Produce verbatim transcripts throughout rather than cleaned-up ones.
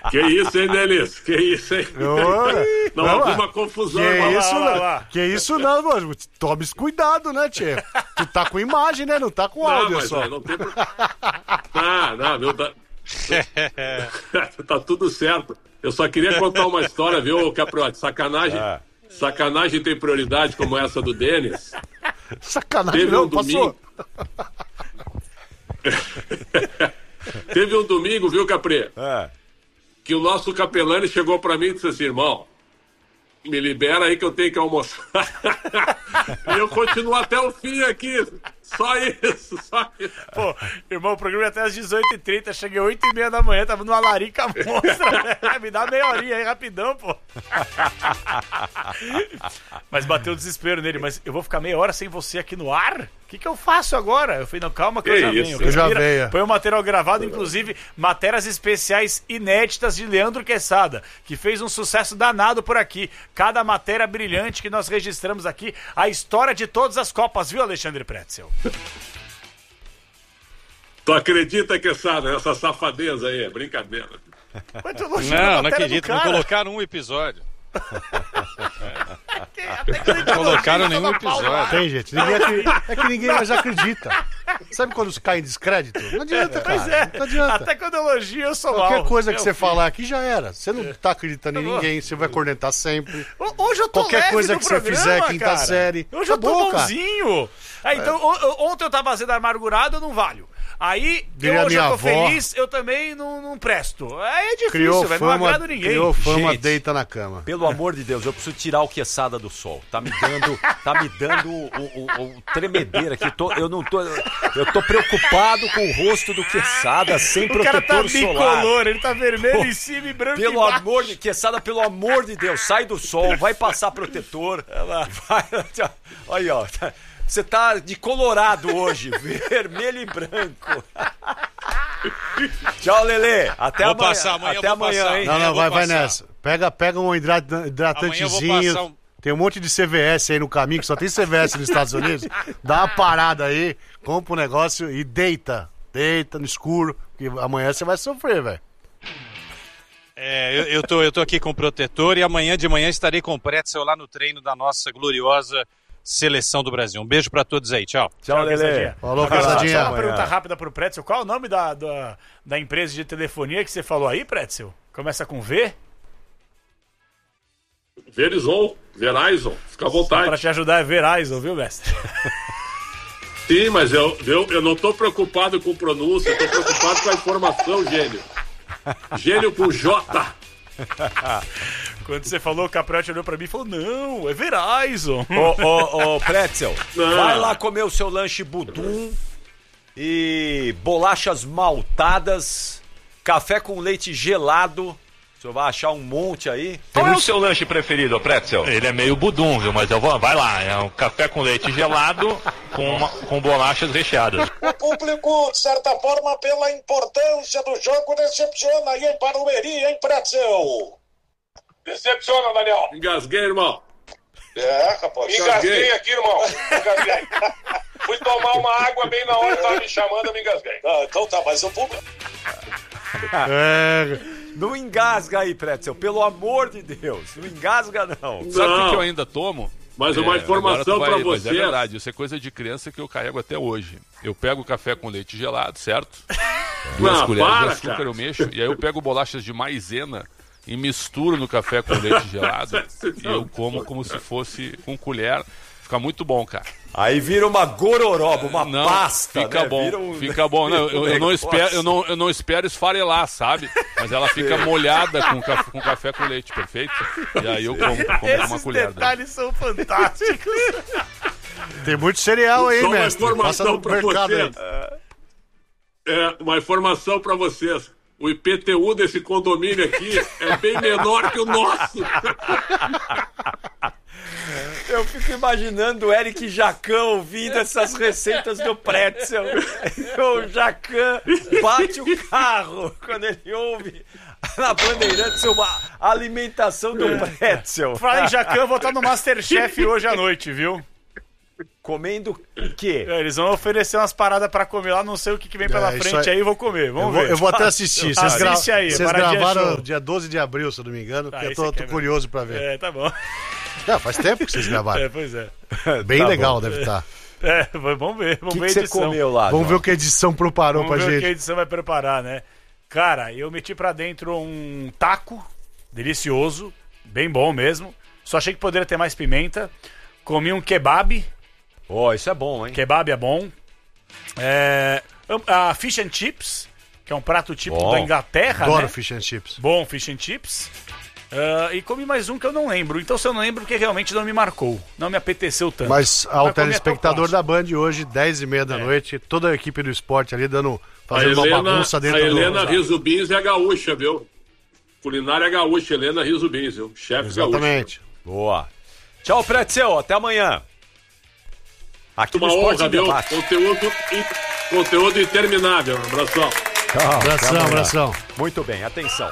Que isso, hein, Denis? Que isso, hein? Oi, não, alguma confusão. Que lá, isso, lá, não. lá. Que isso não, mano. Tome esse cuidado, né, tchê? Tu tá com imagem, né? Não tá com não, áudio mas, só. É, não tem pro... Não, não, meu... Tá... tá tudo certo. Eu só queria contar uma história, viu, Capriotti? Sacanagem. Ah. Sacanagem tem prioridade como essa do Denis. Sacanagem Teve não, um domingo... Teve um domingo, viu, Capri? É. Que o nosso capelane chegou pra mim e disse assim, irmão, me libera aí que eu tenho que almoçar. E eu continuo até o fim aqui. Só isso, só isso. Pô, irmão, o programa é até às dezoito e trinta, cheguei oito e meia da manhã, tava numa larica monstra, né? Me dá meia horinha aí, rapidão, pô. Mas bateu o desespero nele, mas eu vou ficar meia hora sem você aqui no ar? O que que eu faço agora? Eu falei, não, calma que, que eu já venho. Eu já venho. Põe o material gravado, inclusive matérias especiais inéditas de Leandro Quesada, que fez um sucesso danado por aqui. Cada matéria brilhante que nós registramos aqui, a história de todas as Copas, viu, Alexandre Pretzel? Tu acredita, Quesada, nessa safadeza aí? É brincadeira. Mas tu não, não acredito, não colocaram um episódio. Não colocaram nenhum episódio. Tem, gente. Ninguém acredita. É que ninguém mais acredita. Sabe quando os caem em descrédito? Não adianta, cara. Pois é. Não adianta. Até quando eu elogio, eu sou Qualquer mal. coisa que Meu você filho. falar aqui já era. Você não tá acreditando em ninguém, você vai cornetar sempre. Hoje eu tô Qualquer leve coisa no que você programa, fizer, quinta cara. série. Hoje eu tô Acabou, cara. bonzinho. Ah, então, o- ontem eu tava sendo amargurado, eu não valho. Aí, Diria eu, hoje eu minha tô avó. feliz, eu também não, não presto. Aí é difícil, Criou velho, não fama, agrado ninguém. criou fama, Gente. deita na cama. Pelo amor de Deus, eu preciso tirar o Quesada do sol. Tá me dando, tá me dando o, o, o tremedeira aqui. Tô, eu não tô, eu tô preocupado com o rosto do Quesada sem O cara tá protetor solar. bicolor, ele tá vermelho em cima e branco Pelo embaixo. amor de Quesada, pelo amor de Deus, sai do sol, vai passar protetor. Vai, olha, ó. Você tá de colorado hoje, vermelho e branco. Tchau, Lelê. Até Vou amanhã. passar, amanhã eu Até vou amanhã, passar. hein? Não, Amanhã não, eu vou vai, vai passar. nessa. Pega, pega um hidrata- hidratantezinho. Amanhã eu vou passar um- Tem um monte de C V S aí no caminho, que só tem C V S nos Estados Unidos. Dá uma parada aí, compra um negócio e deita. Deita no escuro, porque amanhã você vai sofrer, velho. É, eu, eu, tô, eu tô aqui com o protetor e amanhã de manhã estarei com o Pretzel lá no treino da nossa gloriosa Seleção do Brasil. Um beijo pra todos aí, tchau. Tchau, Lelê. Quesadinha. Falou, Agora, só- Quesadinha. Só uma Amanhã. pergunta rápida pro Pretzel. Qual é o nome da, da, da empresa de telefonia que você falou aí, Pretzel? Começa com V? Verizon, Verizon, fica à vontade. Pra te ajudar é Verizon, viu, mestre? Sim, mas eu, eu, eu não tô preocupado com pronúncia, eu tô preocupado com a informação, gênio. Gênio com J. Quando você falou, o Capriotti olhou pra mim e falou, não, é Verizon. Ô, ô, ô, Pretzel, Não. vai lá comer o seu lanche budum e bolachas maltadas, café com leite gelado. O senhor vai achar um monte aí. Qual é o seu lanche preferido, Pretzel? Ele é meio budum, viu? Mas eu vou, vai lá, é um café com leite gelado com, uma- com bolachas recheadas. O público, de certa forma, pela importância do jogo, decepciona aí em Barueri, hein, Pretzel? Decepciona, Daniel. Engasguei, irmão. É, rapaz. Engasguei aqui, irmão. Engasguei. Fui tomar uma água bem na hora que tava me chamando, eu me engasguei. Ah, então tá, mas o público... É, Não engasga aí, Pretzel, pelo amor de Deus. Não engasga, não. Sabe o que Não. que eu ainda tomo? Mas uma É, informação agora tu vai- pra mas você. é verdade, isso é coisa de criança que eu carrego até hoje. Eu pego o café com leite gelado, certo? Duas Não, colheres para, de açúcar cara. eu mexo, e aí eu pego bolachas de maisena e misturo no café com leite gelado. E eu como como se fosse com colher. Fica muito bom, cara. Aí vira uma gororoba, uma Não, pasta, fica né? bom, Vira um- fica bom. Não, eu, eu não negócio. espero, eu, não, eu não espero esfarelar, sabe? Mas ela fica molhada com café, com café com leite, perfeito? E aí eu como, como com uma Esses colher. Né? detalhes são fantásticos. tem muito cereal aí, Só uma mestre. Passa informação no pra mercado aí. vocês. É, uma informação pra vocês. O I P T U desse condomínio aqui é bem menor que o nosso. Eu fico imaginando o Eric Jacan ouvindo essas receitas do Pretzel. O Jacan bate o carro quando ele ouve na Bandeirantes uma alimentação do Pretzel. Fala em Jacan, eu vou estar no Masterchef hoje à noite, viu? Comendo o quê? É, eles vão oferecer umas paradas pra comer lá, não sei o que, que vem pela É, frente aí- aí, eu vou comer. Vamos Eu vou, ver. eu vou até assistir. Vocês, gra... Assiste aí, Vocês paradinha gravaram show. dia doze de abril, se eu não me engano, porque Ah, eu esse tô, aqui tô é curioso pra ver. É, tá bom. É, faz tempo que vocês gravaram. É, pois é. Bem Tá legal bom. deve estar. É, vamos ver. O Vamos que, ver que a você edição. comeu lá? Vamos João? ver o que a edição preparou Vamos pra ver o gente. que a edição vai preparar, né? Cara, eu meti pra dentro um taco delicioso, bem bom mesmo. Só achei que poderia ter mais pimenta. Comi um kebab. Ó, isso é bom, hein? Kebab é bom. É, a fish and chips, que é um prato típico Bom. da Inglaterra, Adoro né? fish and chips. Bom, fish and chips. Ah, e comi mais um que eu não lembro. Então, se eu não lembro, porque realmente não me marcou. Não me apeteceu tanto. Mas ao Mas comi telespectador até o da Band hoje, dez e meia da É. noite, toda a equipe do esporte ali dando, A fazendo uma Helena, bagunça a dentro Helena do... Riso Bins é gaúcha, viu? Culinária gaúcha, Helena Riso Bins, viu? Chefe gaúcho. Exatamente. Boa. Tchau, Pretzel. Até amanhã. Aqui no Uma Esporte honra, em viu? Debate. Conteúdo, in- conteúdo interminável. Um abração. Tchau, até Abração, amanhã. abração. Muito bem, atenção.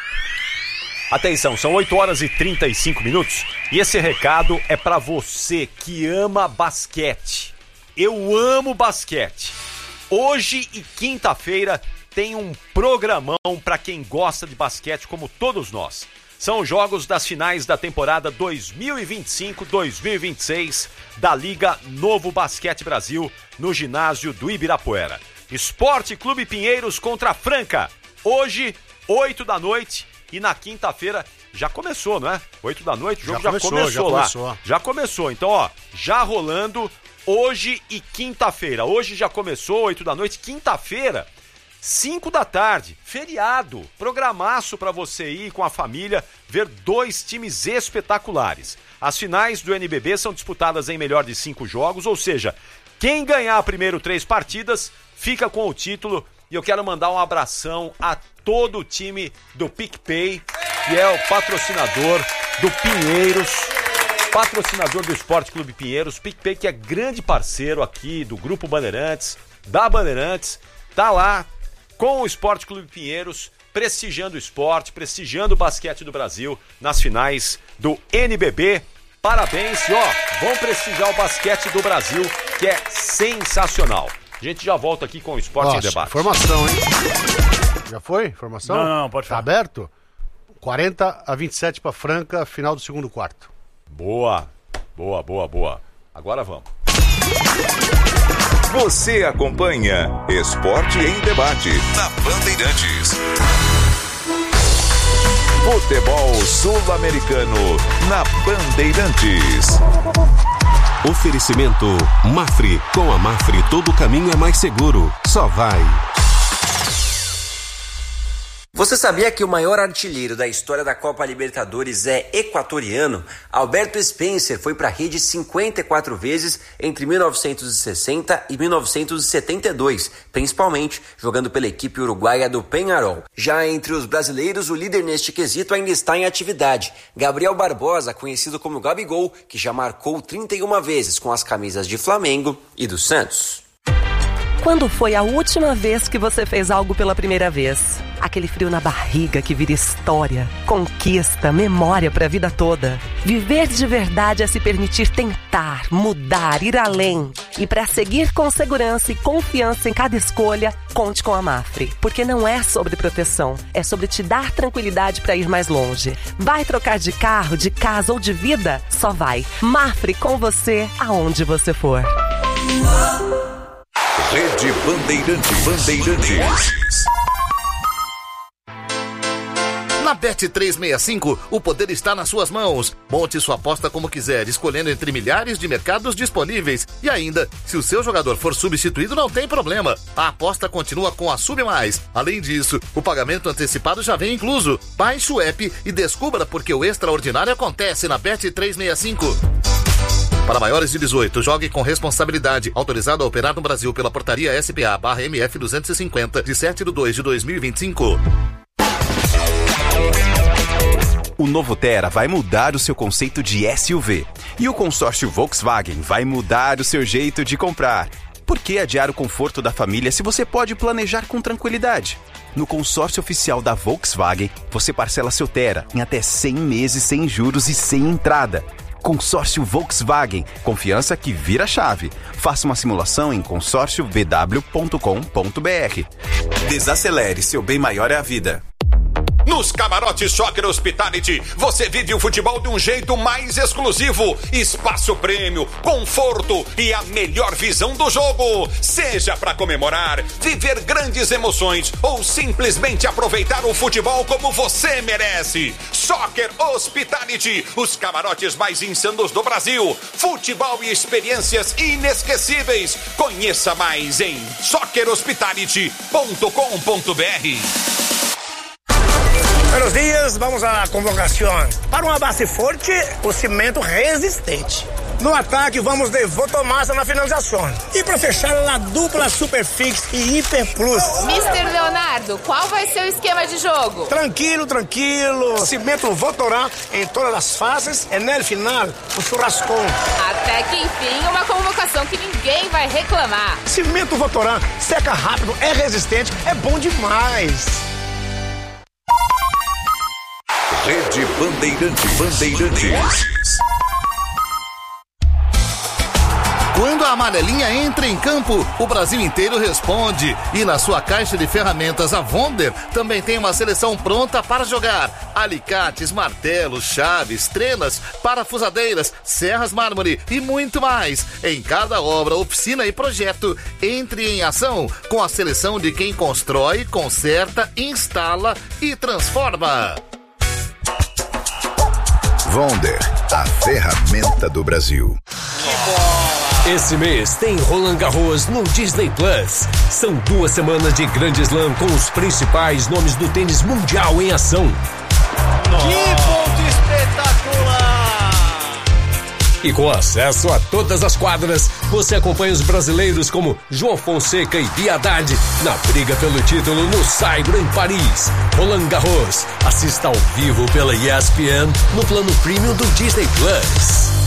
Atenção, são oito horas e trinta e cinco minutos e esse recado é pra você que ama basquete. Eu amo basquete. Hoje e quinta-feira tem um programão pra quem gosta de basquete como todos nós. São os jogos das finais da temporada dois mil e vinte e cinco dois mil e vinte e seis da Liga Novo Basquete Brasil no ginásio do Ibirapuera. Esporte Clube Pinheiros contra a Franca. Hoje, oito da noite. E na quinta-feira já começou, não é? oito da noite, o jogo já, Já começou, começou, já lá. começou. Já começou. Então, ó, já rolando hoje e quinta-feira. Hoje já começou, oito da noite. Quinta-feira, cinco da tarde. Feriado. Programaço pra você ir com a família ver dois times espetaculares. As finais do N B B são disputadas em melhor de cinco jogos, ou seja, quem ganhar primeiro três partidas fica com o título. E eu quero mandar um abração a todo o time do PicPay, que é o patrocinador do Pinheiros, patrocinador do Esporte Clube Pinheiros. PicPay, que é grande parceiro aqui do Grupo Bandeirantes, da Bandeirantes, tá lá com o Esporte Clube Pinheiros, prestigiando o esporte, prestigiando o basquete do Brasil nas finais do N B B. Parabéns, e ó, vão prestigiar o basquete do Brasil, que é sensacional. A gente já volta aqui com o Esporte Nossa, em Debate. informação, hein? Já foi? Informação? Não, não, não, pode Tá falar. aberto? quarenta a vinte e sete pra Franca, final do segundo quarto. Boa, boa, boa, boa. Agora vamos. Você acompanha Esporte em Debate na Bandeirantes. Futebol sul-americano na Bandeirantes. Oferecimento Mafre. Com a Mafre todo caminho é mais seguro. Só vai. Você sabia que o maior artilheiro da história da Copa Libertadores é equatoriano? Alberto Spencer foi para a rede cinquenta e quatro vezes entre mil novecentos e sessenta e mil novecentos e setenta e dois, principalmente jogando pela equipe uruguaia do Peñarol. Já entre os brasileiros, o líder neste quesito ainda está em atividade. Gabriel Barbosa, conhecido como Gabigol, que já marcou trinta e uma vezes com as camisas de Flamengo e do Santos. Quando foi a última vez que você fez algo pela primeira vez? Aquele frio na barriga que vira história, conquista, memória pra vida toda. Viver de verdade é se permitir tentar, mudar, ir além. E para seguir com segurança e confiança em cada escolha, conte com a Mafre. Porque não é sobre proteção, é sobre te dar tranquilidade para ir mais longe. Vai trocar de carro, de casa ou de vida? Só vai. Mafre com você, aonde você for. Rede Bandeirantes. Bandeirantes. Na Bet trezentos e sessenta e cinco, o poder está nas suas mãos. Monte sua aposta como quiser, escolhendo entre milhares de mercados disponíveis. E ainda, se o seu jogador for substituído, não tem problema. A aposta continua com a Sub Mais. Além disso, o pagamento antecipado já vem incluso. Baixe o app e descubra porque o extraordinário acontece na Bet trezentos e sessenta e cinco. Para maiores de dezoito, jogue com responsabilidade. Autorizado a operar no Brasil pela portaria S P A barra M F duzentos e cinquenta, de sete de dois de dois mil e vinte e cinco. O novo Tera vai mudar o seu conceito de S U V. E o consórcio Volkswagen vai mudar o seu jeito de comprar. Por que adiar o conforto da família se você pode planejar com tranquilidade? No consórcio oficial da Volkswagen, você parcela seu Tera em até cem meses sem juros e sem entrada. Consórcio Volkswagen, confiança que vira chave. Faça uma simulação em consórcio v w ponto com ponto b r. Desacelere, seu bem maior é a vida. Nos camarotes Soccer Hospitality, você vive o futebol de um jeito mais exclusivo. Espaço prêmio, conforto e a melhor visão do jogo. Seja para comemorar, viver grandes emoções ou simplesmente aproveitar o futebol como você merece. Soccer Hospitality, os camarotes mais insanos do Brasil. Futebol e experiências inesquecíveis. Conheça mais em soccer hospitality ponto com ponto b r. Buenos dias, vamos à convocação. Para uma base forte, o cimento resistente. No ataque, vamos de Votomassa na finalização. E para fechar, a dupla Superfix e Hiper Plus. mister Leonardo, qual vai ser o esquema de jogo? Tranquilo, tranquilo. Cimento Votorã em todas as fases e no final, o churrascão. Até que enfim, uma convocação que ninguém vai reclamar. Cimento Votorã seca rápido, é resistente, é bom demais. Rede Bandeirante. Bandeirantes. Quando a amarelinha entra em campo, o Brasil inteiro responde. E na sua caixa de ferramentas, a Wonder também tem uma seleção pronta para jogar. Alicates, martelos, chaves, trenas, parafusadeiras, serras mármore e muito mais. Em cada obra, oficina e projeto, entre em ação com a seleção de quem constrói, conserta, instala e transforma. Wonder, a ferramenta do Brasil. Esse mês tem Roland Garros no Disney Plus. São duas semanas de grande slam com os principais nomes do tênis mundial em ação. Que ponto espetacular! E com acesso a todas as quadras, você acompanha os brasileiros como João Fonseca e Bia Haddad na briga pelo título no Saibro em Paris. Roland Garros. Assista ao vivo pela E S P N no plano premium do Disney Plus.